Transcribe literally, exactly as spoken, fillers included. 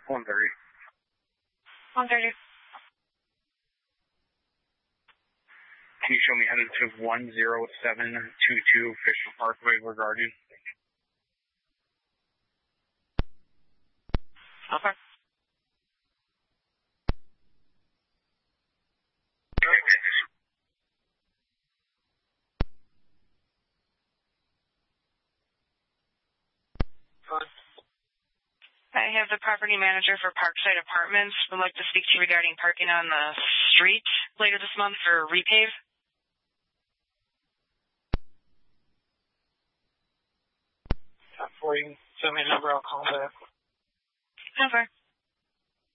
one thirty. one thirty. Can you show me headed to one zero seven two two Fisher Parkway, regarding? Okay. I have the property manager for Parkside Apartments. Would like to speak to you regarding parking on the street later this month for repave. For you, send me a number, I'll call back. Over.